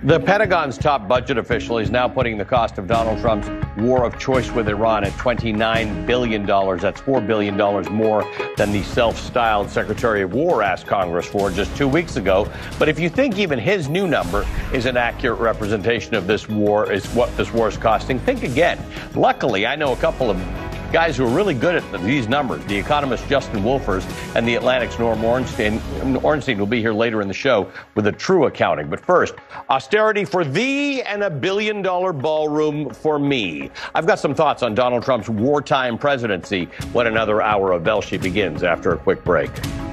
The Pentagon's top budget official is now putting the cost of Donald Trump's war of choice with Iran at $29 billion. That's $4 billion more than the self-styled Secretary of War asked Congress for just 2 weeks ago. But if you think even his new number is an accurate representation of this war, is what this war is costing, think again. Luckily, I know a couple of guys who are really good at these numbers. The economist Justin Wolfers and the Atlantic's Norm Ornstein will be here later in the show with a true accounting. But first, austerity for thee and $1 billion ballroom for me. I've got some thoughts on Donald Trump's wartime presidency when another hour of Velshi begins after a quick break.